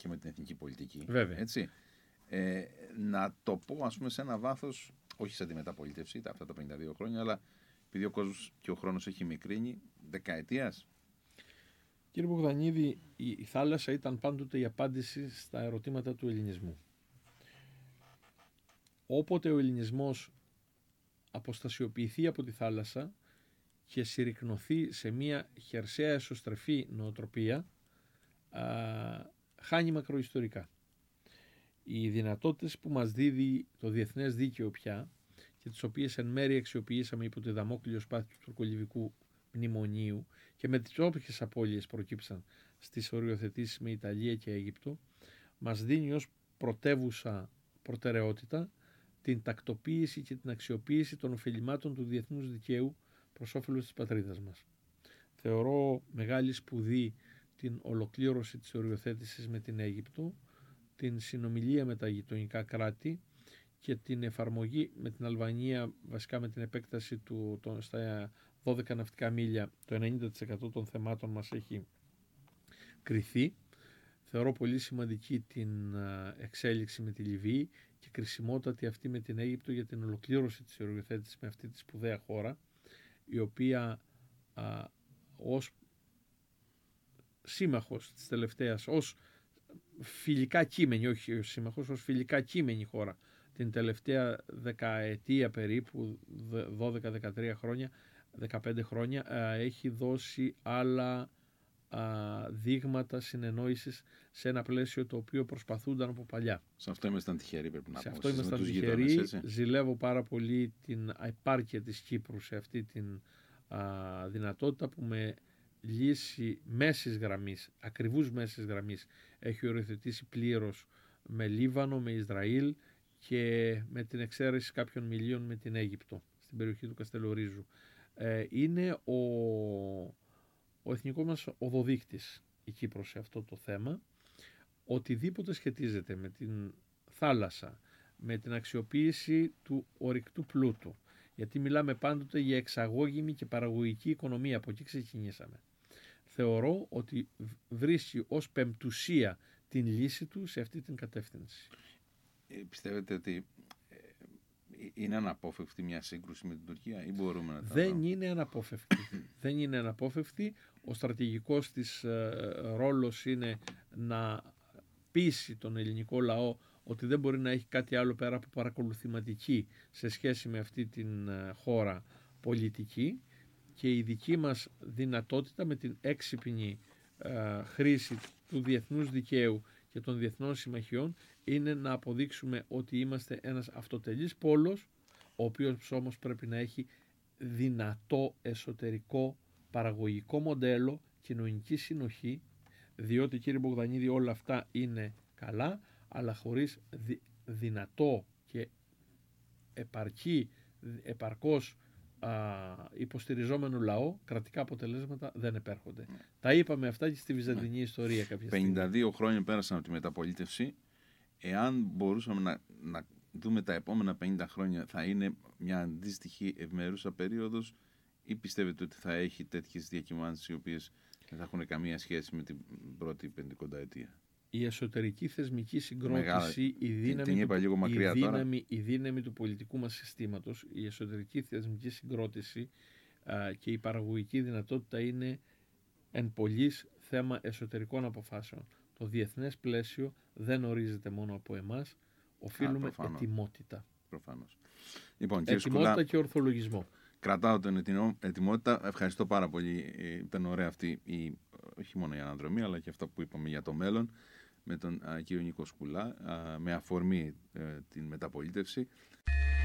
και με την εθνική πολιτική. Βέβαια. Έτσι. Να το πω, ας πούμε, σε ένα βάθος, όχι σε τη μεταπολίτευση, αυτά τα 52 χρόνια, αλλά επειδή ο κόσμος και ο χρόνος έχει μικρύνει, δεκαετίας. Κύριε Μπογδανίδη, η θάλασσα ήταν πάντοτε η απάντηση στα ερωτήματα του ελληνισμού. Όποτε ο ελληνισμός αποστασιοποιηθεί από τη θάλασσα και συρρικνωθεί σε μια χερσαία εσωστρεφή νοοτροπία, χάνει μακροϊστορικά. Οι δυνατότητες που μας δίδει το διεθνές δίκαιο πια και τις οποίες εν μέρει αξιοποιήσαμε υπό τη δαμόκλειο σπάθη του τουρκολιβικού μνημονίου και με τις όποιες απώλειες προκύψαν στις οριοθετήσεις με Ιταλία και Αίγυπτο, μας δίνει ως πρωτεύουσα προτεραιότητα την τακτοποίηση και την αξιοποίηση των ωφελημάτων του διεθνούς δικαίου προς όφελος της πατρίδας μας. Θεωρώ μεγάλη σπουδή την ολοκλήρωση της οριοθέτησης με την Αίγυπτο, την συνομιλία με τα γειτονικά κράτη και την εφαρμογή με την Αλβανία, βασικά με την επέκταση στα 12 ναυτικά μίλια, το 90% των θεμάτων μας έχει κριθεί. Θεωρώ πολύ σημαντική την εξέλιξη με τη Λιβύη και κρισιμότατη αυτή με την Αίγυπτο για την ολοκλήρωση της οριοθέτησης με αυτή τη σπουδαία χώρα, η οποία ως σύμμαχος της τελευταίας, ως φιλικά κείμενη, όχι ως σύμμαχος, ως φιλικά κείμενη χώρα, την τελευταία δεκαετία περίπου, 12-13 χρόνια, 15 χρόνια, έχει δώσει άλλα δείγματα συνεννόησης σε ένα πλαίσιο το οποίο προσπαθούνταν από παλιά. Σε αυτό ήμασταν τυχεροί, πρέπει να πω. Σε αυτό ήμασταν τυχεροί. Γείτονες, ζηλεύω πάρα πολύ την επάρκεια της Κύπρου σε αυτή την δυνατότητα που με λύση μέσης γραμμής, ακριβούς μέσης γραμμής, έχει οριοθετήσει πλήρως με Λίβανο, με Ισραήλ και με την εξαίρεση κάποιων μιλίων με την Αίγυπτο στην περιοχή του Καστελορίζου. Είναι ο εθνικός μας οδοδείκτης η Κύπρος σε αυτό το θέμα. Οτιδήποτε σχετίζεται με την θάλασσα, με την αξιοποίηση του ορυκτού πλούτου, γιατί μιλάμε πάντοτε για εξαγώγημη και παραγωγική οικονομία, από εκεί ξεκινήσαμε. Θεωρώ ότι βρίσκει ως πεμπτουσία την λύση του σε αυτή την κατεύθυνση. Πιστεύετε ότι είναι αναπόφευκτη μια σύγκρουση με την Τουρκία ή μπορούμε να τα Δεν είναι αναπόφευκτη. Δεν είναι αναπόφευκτη. Ο στρατηγικός της ρόλος είναι να πείσει τον ελληνικό λαό ότι δεν μπορεί να έχει κάτι άλλο πέρα από παρακολουθηματική σε σχέση με αυτή την χώρα πολιτική, και η δική μας δυνατότητα με την έξυπνη χρήση του διεθνούς δικαίου και των διεθνών συμμαχιών είναι να αποδείξουμε ότι είμαστε ένας αυτοτελής πόλος, ο οποίος όμως πρέπει να έχει δυνατό εσωτερικό παραγωγικό μοντέλο, κοινωνική συνοχή, διότι, κύριε Μπογδανίδη, όλα αυτά είναι καλά, αλλά χωρίς δυνατό και επαρκώς υποστηριζόμενο λαό, κρατικά αποτελέσματα δεν επέρχονται. Τα είπαμε αυτά και στη βυζαντινή ιστορία κάποια στιγμή. 52 χρόνια πέρασαν από τη μεταπολίτευση. Εάν μπορούσαμε να δούμε τα επόμενα 50 χρόνια, θα είναι μια αντίστοιχη ευμερούσα περίοδος, ή πιστεύετε ότι θα έχει τέτοιες διακυμάνσεις οι οποίες δεν θα έχουν καμία σχέση με την πρώτη πεντηκονταετία? Η εσωτερική θεσμική συγκρότηση, η δύναμη του πολιτικού μας συστήματος, η εσωτερική θεσμική συγκρότηση και η παραγωγική δυνατότητα είναι εν πολλοίς θέμα εσωτερικών αποφάσεων. Το διεθνές πλαίσιο δεν ορίζεται μόνο από εμάς, οφείλουμε ετοιμότητα. Προφανώς. Λοιπόν, ετοιμότητα και ορθολογισμό. Κρατάω την ετοιμότητα. Ευχαριστώ πάρα πολύ. Ήταν ωραία αυτή όχι μόνο η αναδρομή, αλλά και αυτό που είπαμε για το μέλλον με τον κύριο Νίκο Σκουλά, με αφορμή την μεταπολίτευση.